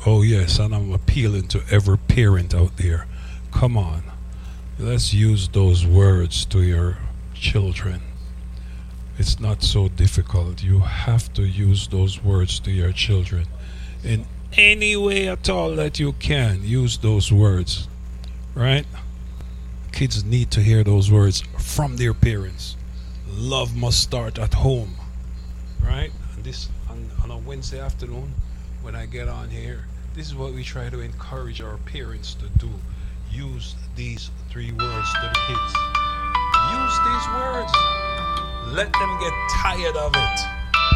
Oh, yes, and I'm appealing to every parent out there. Come on, let's use those words to your children. It's not so difficult. You have to use those words to your children. In any way at all that you can, use those words, right? Kids need to hear those words from their parents. Love must start at home, right? And this on a Wednesday afternoon when I get on here, this is what we try to encourage our parents to do. Use these three words to the kids. Use these words. Let them get tired of it.